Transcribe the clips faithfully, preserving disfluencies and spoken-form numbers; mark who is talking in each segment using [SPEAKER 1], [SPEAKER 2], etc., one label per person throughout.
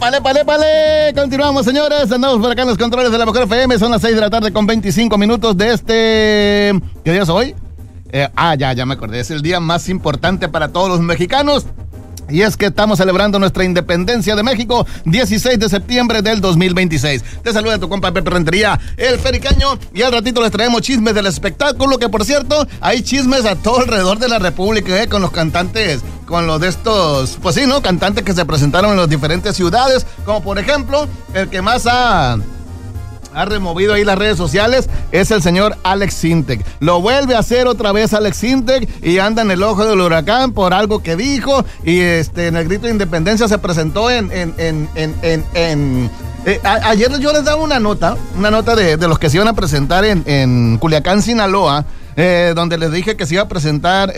[SPEAKER 1] Épale, épale, épale. Continuamos, señores. Andamos por acá en los controles de la Mejor F M. Son las seis de la tarde con veinticinco minutos de este... ¿Qué día es hoy? Eh, ah, ya, ya me acordé. Es el día más importante para todos los mexicanos. Y es que estamos celebrando nuestra independencia de México, dieciséis de septiembre del dos mil veintiséis. Te saluda tu compa Pepe Rentería, el periqueño, y al ratito les traemos chismes del espectáculo, que por cierto, hay chismes a todo alrededor de la República, ¿eh? Con los cantantes, con los de estos, pues sí, ¿no? Cantantes que se presentaron en las diferentes ciudades, como por ejemplo, el que más ha... ha removido ahí las redes sociales, es el señor Alex Sintek. Lo vuelve a hacer otra vez Alex Sintek y anda en el ojo del huracán por algo que dijo, y este en el grito de independencia se presentó en... en, en, en, en, en eh, a, ayer yo les daba una nota, una nota de, de los que se iban a presentar en, en Culiacán, Sinaloa, eh, donde les dije que se iba a presentar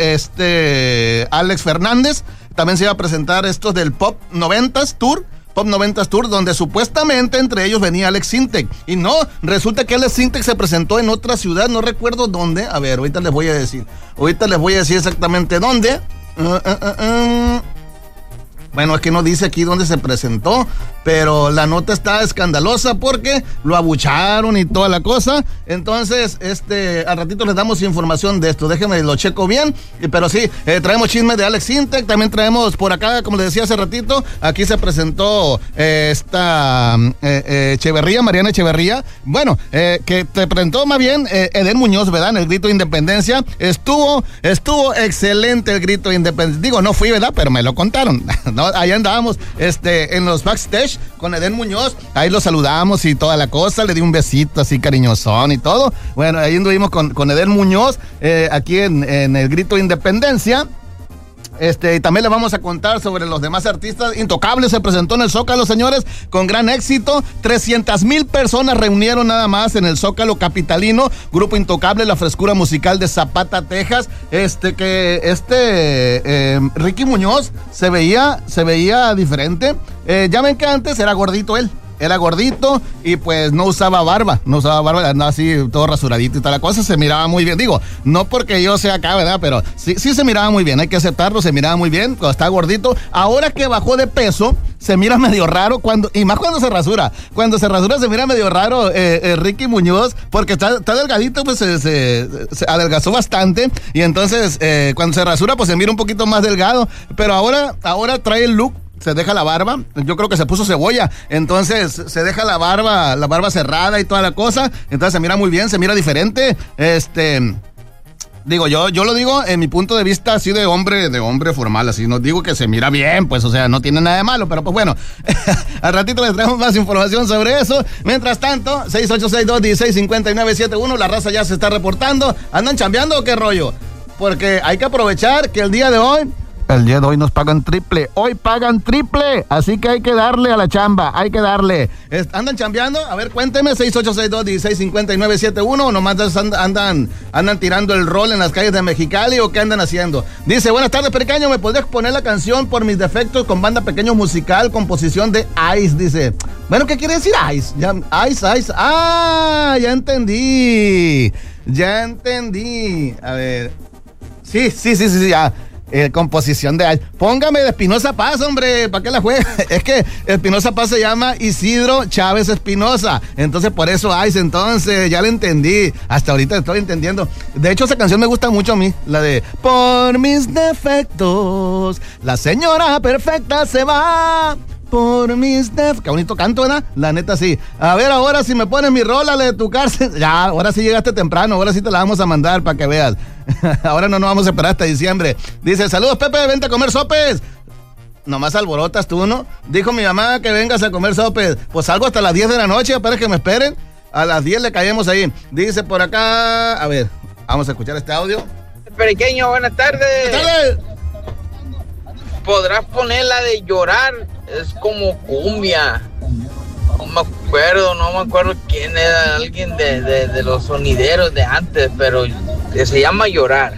[SPEAKER 1] este Alex Fernández, también se iba a presentar estos del Pop noventas Tour, Pop noventas Tour, donde supuestamente entre ellos venía Alex Sintek. Y no, resulta que Alex Sintek se presentó en otra ciudad, no recuerdo dónde. A ver, ahorita les voy a decir. Ahorita les voy a decir exactamente dónde. Uh, uh, uh, uh. Bueno, es que no dice aquí dónde se presentó, pero la nota está escandalosa porque lo abucharon y toda la cosa. Entonces, este, al ratito les damos información de esto. Déjenme lo checo bien. Pero sí, eh, traemos chismes de Alex Sintek. También traemos por acá, como les decía hace ratito, aquí se presentó eh, esta eh, eh, Echeverría, Mariana Echeverría. Bueno, eh, que te presentó más bien eh, Edén Muñoz, ¿verdad? En el grito de independencia. Estuvo, estuvo excelente el grito de independencia. Digo, no fui, ¿verdad? Pero me lo contaron. ¿No? Ahí andábamos este, en los backstage con Edén Muñoz, ahí lo saludamos y toda la cosa, le di un besito así cariñosón y todo. Bueno, ahí anduvimos con, con Edén Muñoz, eh, aquí en, en el grito de independencia. Este, y también les vamos a contar sobre los demás artistas. Intocable se presentó en el Zócalo, señores, con gran éxito. trescientas mil personas reunieron nada más en el Zócalo capitalino. Grupo Intocable, la frescura musical de Zapata, Texas. Este, que este eh, Ricky Muñoz se veía, se veía diferente. Eh, ya ven que antes era gordito él. Era gordito y pues no usaba barba, no usaba barba, andaba así todo rasuradito y toda la cosa, se miraba muy bien. Digo, no porque yo sea acá, ¿verdad? Pero sí, sí se miraba muy bien, hay que aceptarlo, se miraba muy bien cuando estaba gordito. Ahora que bajó de peso, se mira medio raro, cuando y más cuando se rasura. Cuando se rasura se mira medio raro eh, eh, Ricky Muñoz, porque está, está delgadito, pues se, se, se adelgazó bastante. Y entonces eh, cuando se rasura, pues se mira un poquito más delgado. Pero ahora, ahora trae el look. Se deja la barba, yo creo que se puso cebolla, entonces se deja la barba, la barba cerrada y toda la cosa, entonces se mira muy bien, se mira diferente, este, digo, yo, yo lo digo en mi punto de vista así de hombre, de hombre formal, así, no digo que se mira bien, pues, o sea, no tiene nada de malo, pero pues bueno, al ratito les traemos más información sobre eso. Mientras tanto, seis ocho seis, dos uno seis, cinco nueve siete uno, la raza ya se está reportando. ¿Andan chambeando o qué rollo? Porque hay que aprovechar que el día de hoy El día de hoy nos pagan triple, hoy pagan triple, así que hay que darle a la chamba, hay que darle. ¿Andan chambeando? A ver, cuénteme, seis ocho seis, dos uno seis, cinco nueve siete uno, o nomás andan, andan tirando el rol en las calles de Mexicali, o qué andan haciendo. Dice, buenas tardes, Pericaño, ¿me podrías poner la canción Por Mis Defectos con banda Pequeño Musical, composición de Ice? Dice, bueno, ¿qué quiere decir Ice? Ya, Ice, Ice, ah, ya entendí, ya entendí, a ver, sí, sí, sí, sí, sí, ya. Eh, composición de... Póngame de Espinosa Paz, hombre, ¿para qué la juega? Es que Espinosa Paz se llama Isidro Chávez Espinosa, entonces por eso Ice, entonces ya lo entendí, hasta ahorita estoy entendiendo. De hecho, esa canción me gusta mucho a mí, la de Por Mis Defectos, la señora perfecta se va. Por mis def... Qué bonito canto, ¿verdad? La neta, sí. A ver, ahora si me pones mi rola, la de tu cárcel. Ya, ahora sí llegaste temprano, ahora sí te la vamos a mandar para que veas. Ahora no nos vamos a esperar hasta diciembre. Dice, saludos, Pepe, vente a comer sopes. Nomás alborotas tú, ¿no? Dijo mi mamá que vengas a comer sopes. Pues salgo hasta las diez de la noche, espera que me esperen. A las diez le caemos ahí. Dice por acá... A ver, vamos a escuchar este audio.
[SPEAKER 2] Periqueño, buenas tardes.
[SPEAKER 1] Buenas tardes.
[SPEAKER 2] Podrás poner la de Llorar, es como cumbia. No me acuerdo, no me acuerdo quién era, alguien de, de, de los sonideros de antes, pero que se llama Llorar.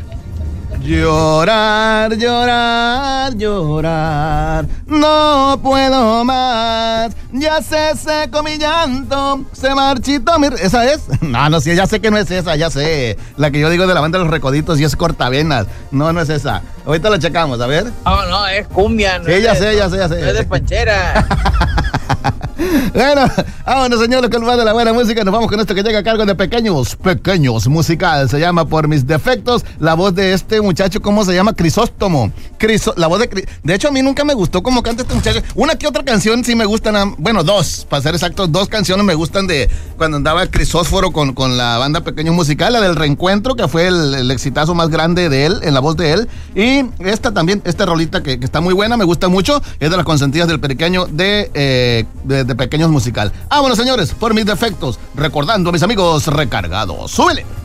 [SPEAKER 1] Llorar, llorar, llorar, no puedo más, ya se secó mi llanto, se marchitó mi... ¿Esa es? No, no, sí, ya sé que no es esa, ya sé. La que yo digo de la banda de Los Recoditos y es Cortavenas. No, no es esa. Ahorita la checamos, a ver.
[SPEAKER 2] No, no, es cumbia. No
[SPEAKER 1] sí,
[SPEAKER 2] es
[SPEAKER 1] ya
[SPEAKER 2] de,
[SPEAKER 1] sé, ya sé, ya sé.
[SPEAKER 2] No es de Panchera.
[SPEAKER 1] Bueno, vámonos, señores, con más de la buena música. Nos vamos con esto que llega a cargo de Pequeños, Pequeños Musical. Se llama Por Mis Defectos. La voz de este muchacho, ¿cómo se llama? Crisóstomo. Criso, la voz de... De hecho, a mí nunca me gustó cómo canta este muchacho. Una que otra canción sí me gustan. Bueno, dos, para ser exactos, dos canciones me gustan de cuando andaba Crisósforo con, con la banda Pequeños Musical. La del Reencuentro, que fue el, el exitazo más grande de él, en la voz de él. Y esta también, esta rolita que, que está muy buena, me gusta mucho. Es de las consentidas del pequeño de, eh, de, de Pequeños Musical. Vámonos, señores, Por Mis Defectos, recordando a mis amigos recargados. ¡Súbele!